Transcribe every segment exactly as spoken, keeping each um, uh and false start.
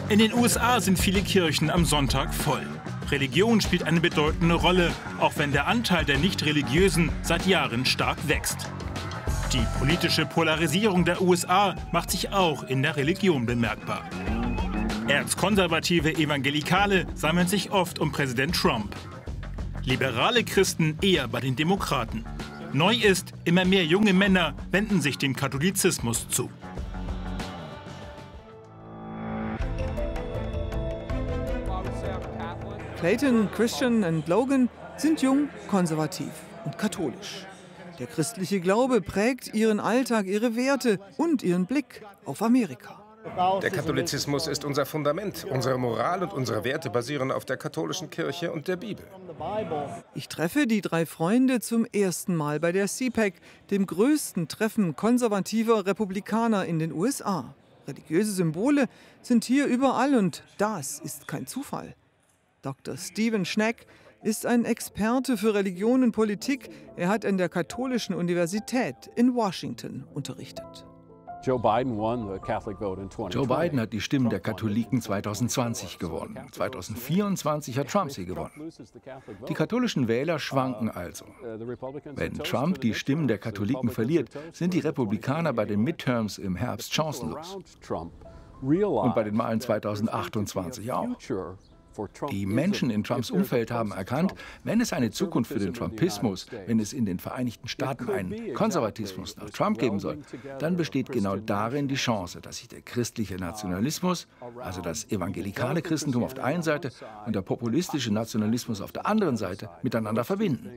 In den U S A sind viele Kirchen am Sonntag voll. Religion spielt eine bedeutende Rolle, auch wenn der Anteil der Nicht-Religiösen seit Jahren stark wächst. Die politische Polarisierung der U S A macht sich auch in der Religion bemerkbar. Erzkonservative Evangelikale sammeln sich oft um Präsident Trump. Liberale Christen eher bei den Demokraten. Neu ist, immer mehr junge Männer wenden sich dem Katholizismus zu. Clayton, Christian und Logan sind jung, konservativ und katholisch. Der christliche Glaube prägt ihren Alltag, ihre Werte und ihren Blick auf Amerika. Der Katholizismus ist unser Fundament. Unsere Moral und unsere Werte basieren auf der katholischen Kirche und der Bibel. Ich treffe die drei Freunde zum ersten Mal bei der C PAC, dem größten Treffen konservativer Republikaner in den U S A. Religiöse Symbole sind hier überall und das ist kein Zufall. Doktor Stephen Schneck ist ein Experte für Religion und Politik. Er hat an der Katholischen Universität in Washington unterrichtet. Joe Biden hat die Stimmen der Katholiken zweitausendzwanzig gewonnen. zweitausendvierundzwanzig hat Trump sie gewonnen. Die katholischen Wähler schwanken also. Wenn Trump die Stimmen der Katholiken verliert, sind die Republikaner bei den Midterms im Herbst chancenlos. Und bei den Wahlen zweitausendachtundzwanzig auch. Die Menschen in Trumps Umfeld haben erkannt, wenn es eine Zukunft für den Trumpismus, wenn es in den Vereinigten Staaten einen Konservatismus nach Trump geben soll, dann besteht genau darin die Chance, dass sich der christliche Nationalismus, also das evangelikale Christentum auf der einen Seite und der populistische Nationalismus auf der anderen Seite miteinander verbinden.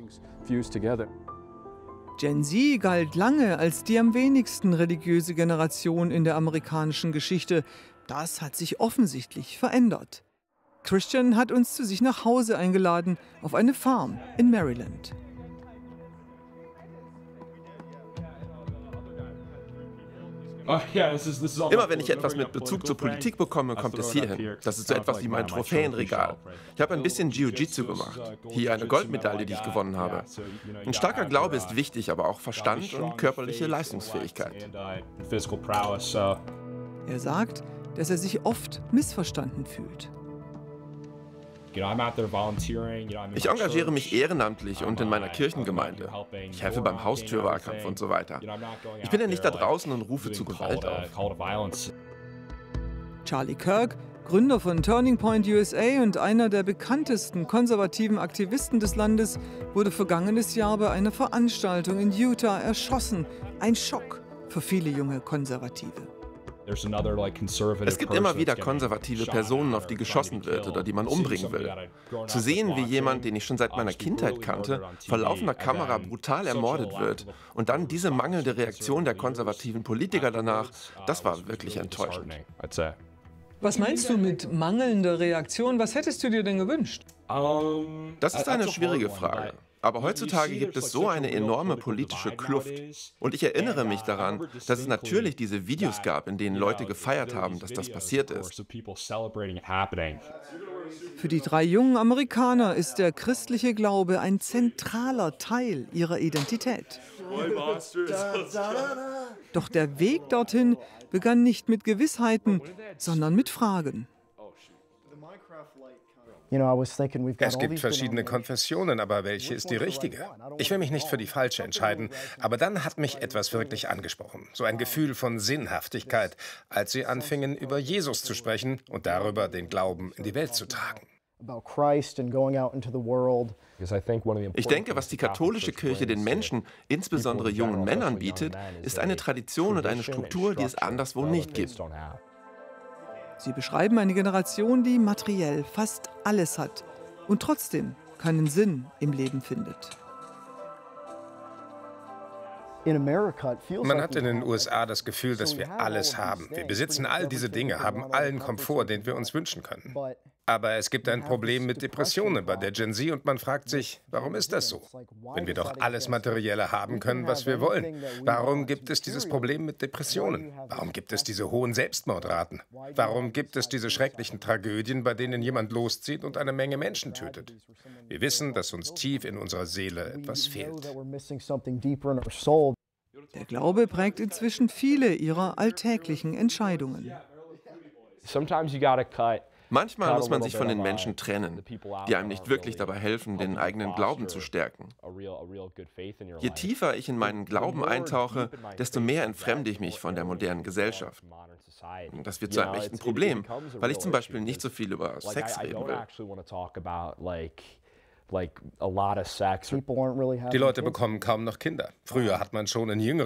Gen Z galt lange als die am wenigsten religiöse Generation in der amerikanischen Geschichte. Das hat sich offensichtlich verändert. Christian hat uns zu sich nach Hause eingeladen, auf eine Farm in Maryland. Immer wenn ich etwas mit Bezug zur Politik bekomme, kommt es hierhin. Das ist so etwas wie mein Trophäenregal. Ich habe ein bisschen Jiu-Jitsu gemacht. Hier eine Goldmedaille, die ich gewonnen habe. Ein starker Glaube ist wichtig, aber auch Verstand und körperliche Leistungsfähigkeit. Er sagt, dass er sich oft missverstanden fühlt. Ich engagiere mich ehrenamtlich und in meiner Kirchengemeinde. Ich helfe beim Haustürwahlkampf und so weiter. Ich bin ja nicht da draußen und rufe zu Gewalt auf. Charlie Kirk, Gründer von Turning Point U S A und einer der bekanntesten konservativen Aktivisten des Landes, wurde vergangenes Jahr bei einer Veranstaltung in Utah erschossen. Ein Schock für viele junge Konservative. Es gibt immer wieder konservative Personen, auf die geschossen wird oder die man umbringen will. Zu sehen, wie jemand, den ich schon seit meiner Kindheit kannte, vor laufender Kamera brutal ermordet wird und dann diese mangelnde Reaktion der konservativen Politiker danach, das war wirklich enttäuschend. Was meinst du mit mangelnder Reaktion? Was hättest du dir denn gewünscht? Das ist eine schwierige Frage. Aber heutzutage gibt es so eine enorme politische Kluft. Und ich erinnere mich daran, dass es natürlich diese Videos gab, in denen Leute gefeiert haben, dass das passiert ist. Für die drei jungen Amerikaner ist der christliche Glaube ein zentraler Teil ihrer Identität. Doch der Weg dorthin begann nicht mit Gewissheiten, sondern mit Fragen. Es gibt verschiedene Konfessionen, aber welche ist die richtige? Ich will mich nicht für die falsche entscheiden, aber dann hat mich etwas wirklich angesprochen. So ein Gefühl von Sinnhaftigkeit, als sie anfingen, über Jesus zu sprechen und darüber, den Glauben in die Welt zu tragen. Ich denke, was die katholische Kirche den Menschen, insbesondere jungen Männern, bietet, ist eine Tradition und eine Struktur, die es anderswo nicht gibt. Sie beschreiben eine Generation, die materiell fast alles hat und trotzdem keinen Sinn im Leben findet. Man hat in den U S A das Gefühl, dass wir alles haben. Wir besitzen all diese Dinge, haben allen Komfort, den wir uns wünschen können. Aber es gibt ein Problem mit Depressionen bei der Gen Z und man fragt sich, warum ist das so? Wenn wir doch alles Materielle haben können, was wir wollen. Warum gibt es dieses Problem mit Depressionen? Warum gibt es diese hohen Selbstmordraten? Warum gibt es diese schrecklichen Tragödien, bei denen jemand loszieht und eine Menge Menschen tötet? Wir wissen, dass uns tief in unserer Seele etwas fehlt. Der Glaube prägt inzwischen viele ihrer alltäglichen Entscheidungen. Manchmal muss man sich von den Menschen trennen, die einem nicht wirklich dabei helfen, den eigenen Glauben zu stärken. Je tiefer ich in meinen Glauben eintauche, desto mehr entfremde ich mich von der modernen Gesellschaft. Das wird zu einem echten Problem, weil ich zum Beispiel nicht so viel über Sex reden will. Die Leute bekommen kaum noch Kinder. Früher hat man schon in jüngeren